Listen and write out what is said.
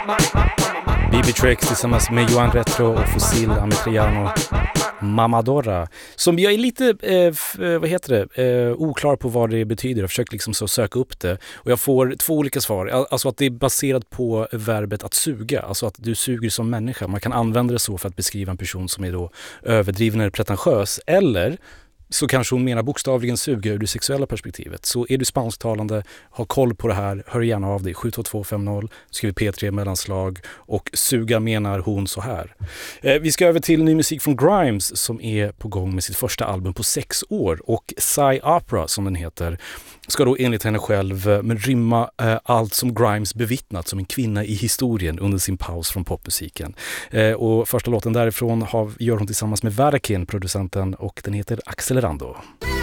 Bibi Trex tillsammans med Johan Retro och Fossil Ametriano Mamadora. Som jag är lite, oklar på vad det betyder. Jag har försökt liksom så söka upp det. Och jag får två olika svar. Alltså att det är baserat på verbet att suga. Alltså att du suger som människa. Man kan använda det så för att beskriva en person som är då överdriven eller pretentiös. Eller så kanske hon menar bokstavligen suga ur det sexuella perspektivet. Så är du spansktalande, ha koll på det här, hör gärna av dig. 72250, skriv P3 mellanslag och suga menar hon så här. Vi ska över till ny musik från Grimes som är på gång med sitt första album på 6 år. Och Psy Opera som den heter ska då enligt henne själv rymma allt som Grimes bevittnat som en kvinna i historien under sin paus från popmusiken. Och första låten därifrån gör hon tillsammans med Varakin, producenten, och den heter Accelerando.